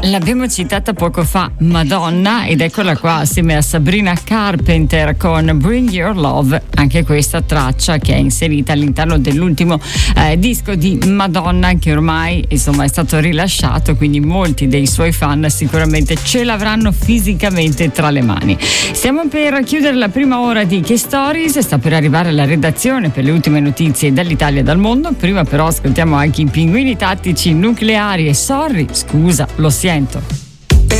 L'abbiamo citata poco fa, Madonna, ed eccola qua assieme a Sabrina Carpenter con Bring Your Love, anche questa traccia che è inserita all'interno dell'ultimo disco di Madonna, che ormai insomma è stato rilasciato, quindi molti dei suoi fan sicuramente ce l'avranno fisicamente tra le mani. Stiamo per chiudere la prima ora di Che Stories, sta per arrivare la redazione per le ultime notizie dall'Italia e dal mondo. Prima però ascoltiamo anche i Pinguini Tattici Nucleari e Sorry, scusa, lo sento.